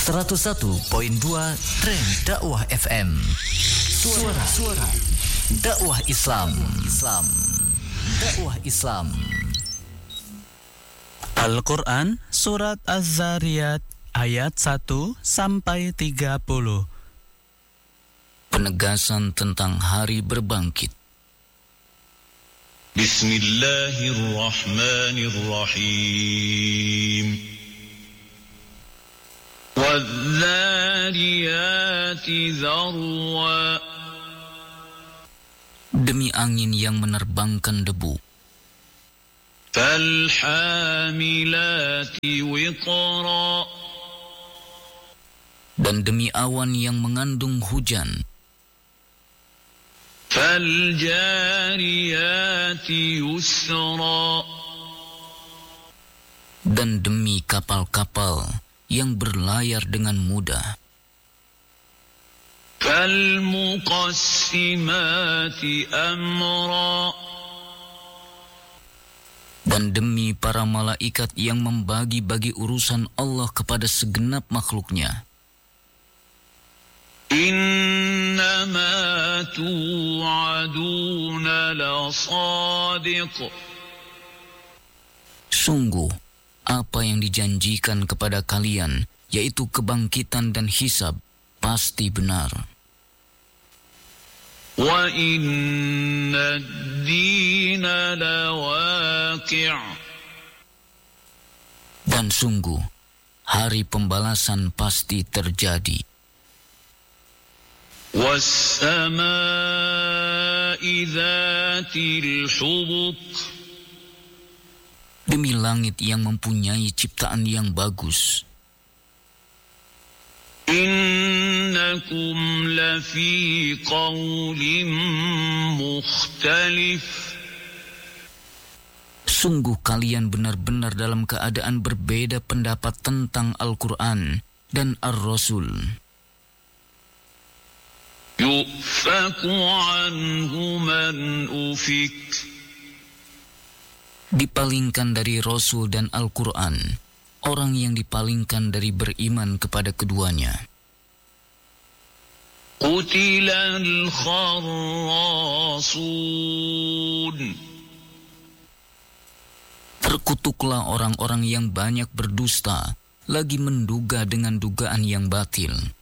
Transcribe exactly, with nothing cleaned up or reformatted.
seratus satu koma dua Trend Dakwah F M. Suara Suara Dakwah Islam. Islam. Dakwah Islam. Al-Quran Surat Az-Zariyat ayat satu sampai tiga puluh. Penegasan tentang hari berbangkit. Bismillahirrahmanirrahim. Wadh-dhariyati dharwa. Demi angin yang menerbangkan debu. Falhamilati wiqra. Dan demi awan yang mengandung hujan. Faljariyati yusra. Dan demi kapal-kapal yang berlayar dengan mudah. Falmuqassimati amra. Dan demi para malaikat yang membagi-bagi urusan Allah kepada segenap makhluknya. Innama tu'aduna lasadiq. Sungguh, apa yang dijanjikan kepada kalian, yaitu kebangkitan dan hisab, pasti benar. Wa inna ad-dina lawaqi'. Dan sungguh, hari pembalasan pasti terjadi. Was-samaa'i dhatil hubuk. Demi langit yang mempunyai ciptaan yang bagus. Innakum lafi qawlin mukhtalif. Sungguh kalian benar-benar dalam keadaan berbeda pendapat tentang Al-Quran dan Ar-Rasul. Yu'faku anhu man ufik. Dipalingkan dari Rasul dan Al-Quran orang yang dipalingkan dari beriman kepada keduanya. Qutilal kharrasun. Terkutuklah orang-orang yang banyak berdusta, lagi menduga dengan dugaan yang batil.